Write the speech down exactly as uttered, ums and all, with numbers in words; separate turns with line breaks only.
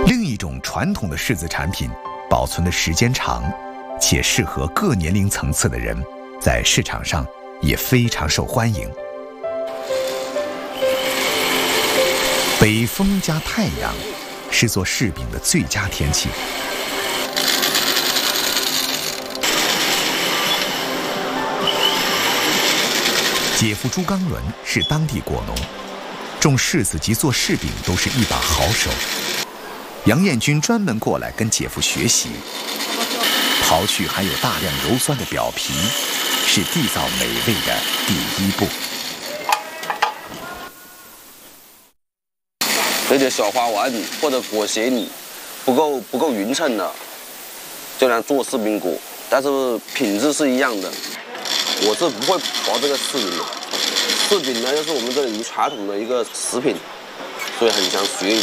另一种传统的柿子产品，保存的时间长，且适合各年龄层次的人，在市场上也非常受欢迎。北风加太阳，是做柿饼的最佳天气。姐夫朱刚伦是当地果农，种柿子及做柿饼都是一把好手。杨彦军专门过来跟姐夫学习，刨去含有大量鞣酸的表皮，是缔造美味的第一步。
有点小花丸或者裹鞋泥不够不够匀称的，就能做柿饼果，但是品质是一样的。我是不会刨这个柿饼的，柿饼呢又是我们这里传统的一个食品，所以很想学一下。